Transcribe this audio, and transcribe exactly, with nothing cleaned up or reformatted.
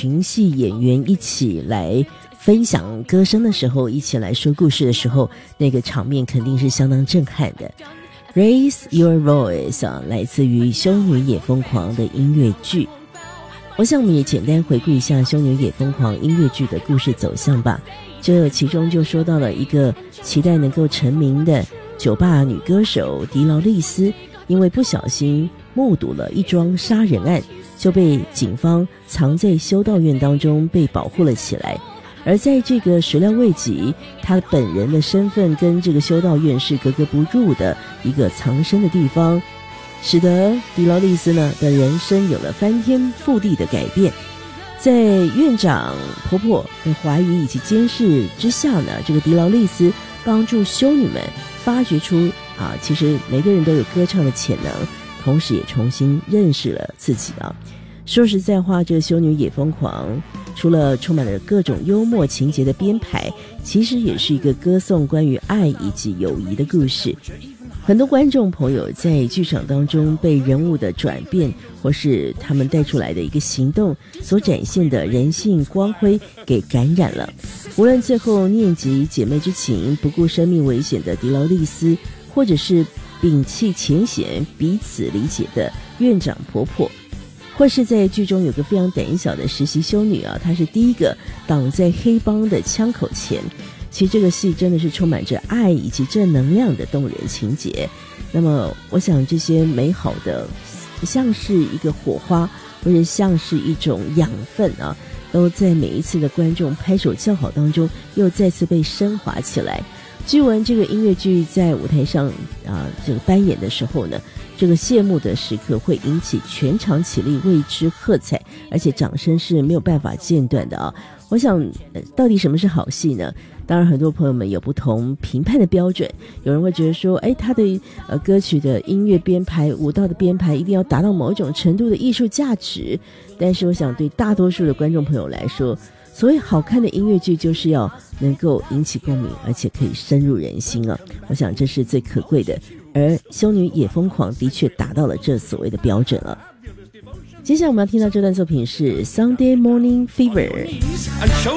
群戏演员一起来分享歌声的时候，一起来说故事的时候，那个场面肯定是相当震撼的。Raise Your Voice 啊，来自于《修女也疯狂》的音乐剧。我想我们也简单回顾一下《修女也疯狂》音乐剧的故事走向吧。这其中就说到了一个期待能够成名的酒吧女歌手迪劳丽丝，因为不小心目睹了一桩杀人案，就被警方藏在修道院当中被保护了起来。而在这个始料未及，她本人的身份跟这个修道院是格格不入的一个藏身的地方，使得迪劳丽丝呢的人生有了翻天覆地的改变。在院长婆婆的怀疑以及监视之下呢，这个迪劳丽丝帮助修女们发掘出啊，其实每个人都有歌唱的潜能，同时也重新认识了自己啊。说实在话，这个修女也疯狂除了充满了各种幽默情节的编排，其实也是一个歌颂关于爱以及友谊的故事。很多观众朋友在剧场当中被人物的转变或是他们带出来的一个行动所展现的人性光辉给感染了。无论最后念及姐妹之情，不顾生命危险的迪劳丽丝，或者是摒弃前嫌彼此理解的院长婆婆，或是在剧中有个非常胆小的实习修女啊，她是第一个挡在黑帮的枪口前。其实这个戏真的是充满着爱以及正能量的动人情节。那么我想这些美好的像是一个火花，或者像是一种养分啊，都在每一次的观众拍手叫好当中又再次被升华起来。据闻这个音乐剧在舞台上啊这个扮演的时候呢，这个谢幕的时刻会引起全场起立为之喝彩，而且掌声是没有办法间断的啊。我想、呃、到底什么是好戏呢？当然很多朋友们有不同评判的标准，有人会觉得说哎，他的呃歌曲的音乐编排舞蹈的编排一定要达到某一种程度的艺术价值，但是我想对大多数的观众朋友来说，所谓好看的音乐剧就是要能够引起共鸣，而且可以深入人心啊！我想这是最可贵的，而修女也疯狂的确达到了这所谓的标准了。接下来我们要听到这段作品是 Sunday Morning Fever。